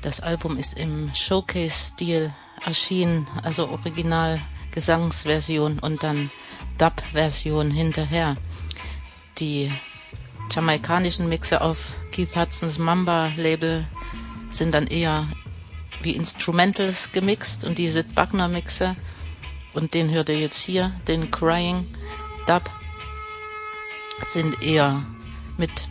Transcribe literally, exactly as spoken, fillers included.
Das Album ist im Showcase-Stil erschienen, also Original-Gesangsversion und dann Dub-Version hinterher. Die jamaikanischen Mixer auf Keith Hudsons Mamba-Label sind dann eher wie Instrumentals gemixt und die Sid Buckner Mixer, und den hört ihr jetzt hier, den Crying Dub, sind eher mit